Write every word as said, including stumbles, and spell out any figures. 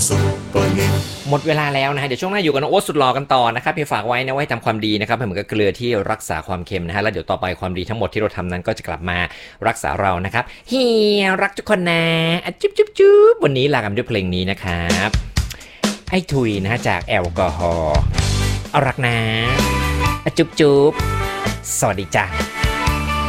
ซุปเปอร์ฮิตหมดเวลาแล้วนะฮะเดี๋ยวช่วงหน้าอยู่กับน้องโอ๊ตสุดหล่อกันต่อนะครับพี่ฝากไว้นะไว้ทำความดีนะครับเหมือนกับเกลือที่รักษาความเค็มนะฮะแล้วเดี๋ยวต่อไปความดีทั้งหมดที่เราทำนั้นก็จะกลับมารักษาเรานะครับเฮียรักทุกคนนะจุ๊บจุ๊บจุ๊บวันนี้ลากันด้วยเพลงนี้นะครับไอ้ทุยนะฮะจากแอลกอฮอล์เอารักนะจุ๊บจุ๊บสวัสดีจ้า